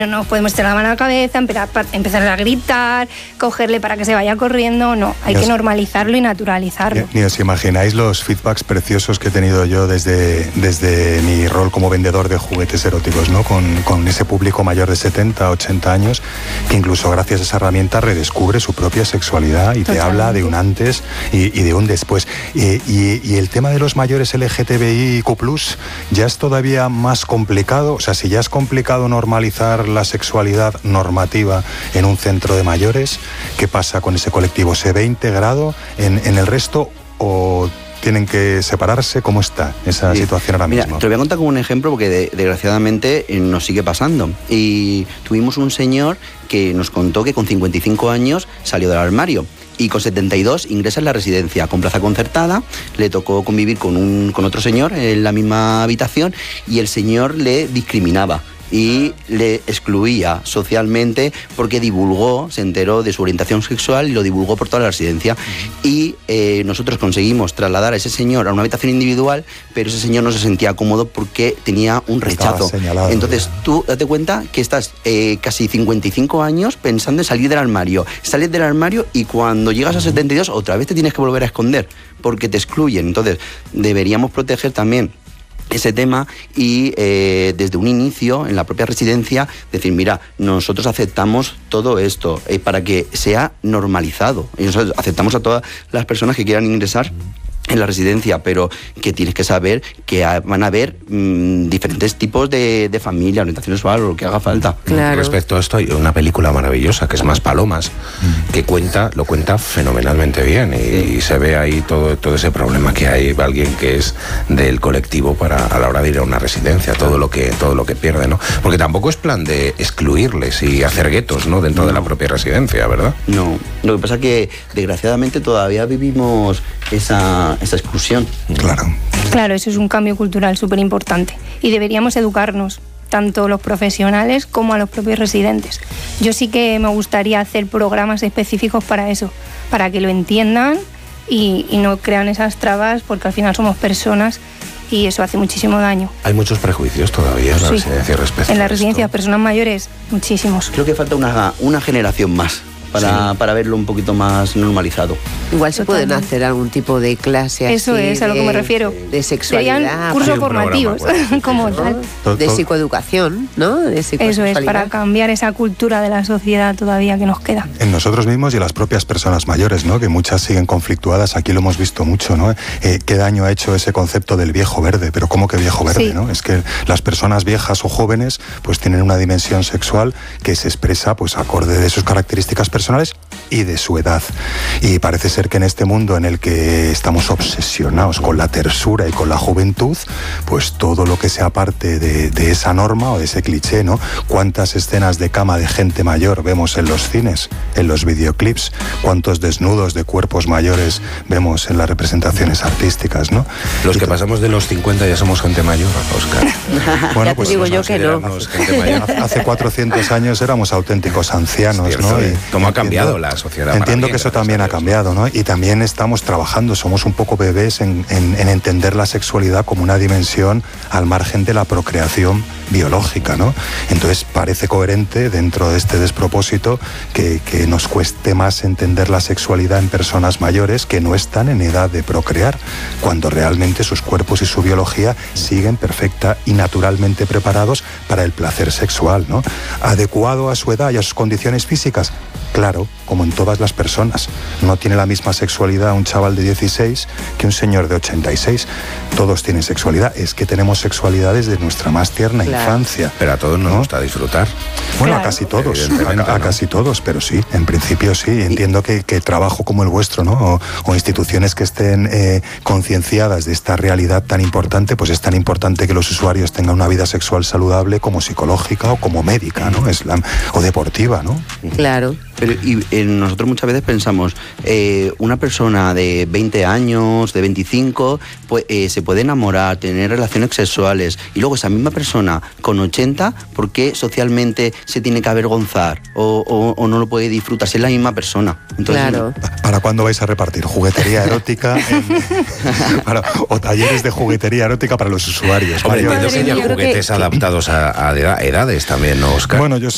No nos podemos echar la mano a la cabeza, empezar a gritar, cogerle para que se vaya corriendo. No, hay que normalizarlo y naturalizarlo. Ni os imagináis los feedbacks preciosos que he tenido yo desde mi rol como vendedor de juguetes eróticos, ¿no? Con ese público mayor de 70, 80 años, que incluso gracias a esa herramienta redescubre su propia sexualidad y te habla de un antes y de un después. Y el tema de los mayores LGTBIQ+, ya es todavía más complicado. O sea, si ya es complicado normalizar la sexualidad normativa en un centro de mayores, ¿qué pasa con ese colectivo? ¿Se ve integrado en el resto o tienen que separarse? ¿Cómo está esa situación ahora mismo? Mira, te lo voy a contar como un ejemplo porque desgraciadamente nos sigue pasando. Y tuvimos un señor que nos contó que con 55 años salió del armario y con 72 ingresa en la residencia con plaza concertada. Le tocó convivir con otro señor en la misma habitación y el señor le discriminaba y le excluía socialmente porque se enteró de su orientación sexual y lo divulgó por toda la residencia. Y nosotros conseguimos trasladar a ese señor a una habitación individual, pero ese señor no se sentía cómodo porque tenía un rechazo. Entonces tú date cuenta que estás casi 55 años pensando en salir del armario. Sales del armario y cuando llegas a 72 otra vez te tienes que volver a esconder porque te excluyen. Entonces deberíamos proteger también ese tema y desde un inicio en la propia residencia decir, mira, nosotros aceptamos todo esto para que sea normalizado. Y nosotros aceptamos a todas las personas que quieran ingresar en la residencia, pero que tienes que saber que van a haber diferentes tipos de familia, orientación sexual o lo que haga falta. Claro. Respecto a esto hay una película maravillosa que es Más Palomas, que lo cuenta fenomenalmente bien y se ve ahí todo ese problema que hay alguien que es del colectivo a la hora de ir a una residencia, todo lo que pierde, ¿no? Porque tampoco es plan de excluirles y hacer guetos, ¿no? Dentro de la propia residencia, ¿verdad? No, lo que pasa es que desgraciadamente todavía vivimos esa exclusión. Claro, eso es un cambio cultural súper importante y deberíamos educarnos, tanto los profesionales como a los propios residentes. Yo sí que me gustaría hacer programas específicos para eso, para que lo entiendan y no crean esas trabas, porque al final somos personas y eso hace muchísimo daño. Hay muchos prejuicios todavía en la residencia respecto en la a residencia, esto. Personas mayores, muchísimos. Creo que falta una generación más para verlo un poquito más normalizado. Igual se pueden hacer algún tipo de clase Eso así es a lo que me refiero. De sexualidad. Serían cursos formativos, como tal. De psicoeducación, ¿no? De Eso es, para cambiar esa cultura de la sociedad todavía que nos queda. En nosotros mismos y en las propias personas mayores, ¿no? Que muchas siguen conflictuadas, aquí lo hemos visto mucho, ¿no? ¿Qué daño ha hecho ese concepto del viejo verde? Pero ¿cómo que viejo verde, sí, no? Es que las personas viejas o jóvenes pues tienen una dimensión sexual que se expresa pues acorde de sus características personales y de su edad. Y parece ser que en este mundo en el que estamos obsesionados con la tersura y con la juventud, pues todo lo que sea parte de esa norma o de ese cliché, ¿no? ¿Cuántas escenas de cama de gente mayor vemos en los cines, en los videoclips? ¿Cuántos desnudos de cuerpos mayores vemos en las representaciones artísticas, ¿no? Los que pasamos de los 50 ya somos gente mayor, Óscar. Bueno, ya te digo yo que no. Hace 400 años éramos auténticos ancianos, ¿no? ¿Cómo ha cambiado la sociedad? Entiendo que eso también ha cambiado, ¿no? Y también estamos trabajando, somos un poco bebés en entender la sexualidad como una dimensión al margen de la procreación biológica, ¿no? Entonces parece coherente dentro de este despropósito que nos cueste más entender la sexualidad en personas mayores que no están en edad de procrear, cuando realmente sus cuerpos y su biología siguen perfecta y naturalmente preparados para el placer sexual, ¿no? Adecuado a su edad y a sus condiciones físicas. Claro, como en todas las personas. No tiene la misma sexualidad un chaval de 16 que un señor de 86. Todos tienen sexualidad. Es que tenemos sexualidad desde nuestra más tierna infancia. Pero a todos nos gusta disfrutar. Bueno, a casi todos. A casi todos, pero sí, en principio sí. Entiendo que trabajo como el vuestro, ¿no? O instituciones que estén concienciadas de esta realidad tan importante, pues es tan importante que los usuarios tengan una vida sexual saludable como psicológica o como médica, ¿no? O deportiva, ¿no? Claro. Pero nosotros muchas veces pensamos, una persona de 20 años, de 25, pues, se puede enamorar, tener relaciones sexuales, y luego esa misma persona con 80, ¿por qué socialmente se tiene que avergonzar o no lo puede disfrutar? Si es la misma persona. Entonces, claro. ¿Para cuándo vais a repartir juguetería erótica o talleres de juguetería erótica para los usuarios? Hombre, entiendo que haya juguetes adaptados a edades también, ¿no, Óscar? Bueno, yo